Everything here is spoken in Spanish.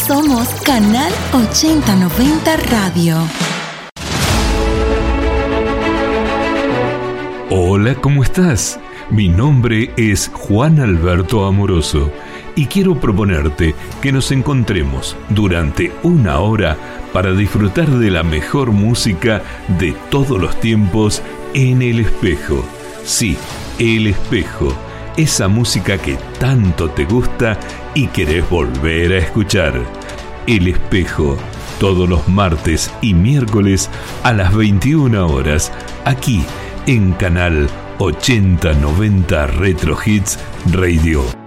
Somos Canal 8090 Radio. Hola, ¿cómo estás? Mi nombre es Juan Alberto Amoroso y quiero proponerte que nos encontremos durante una hora para disfrutar de la mejor música de todos los tiempos en El Espejo. Sí, El Espejo, esa música que tanto te gusta y querés volver a escuchar. El Espejo, todos los martes y miércoles a las 21 horas, aquí en Canal 8090 Retro Hits Radio.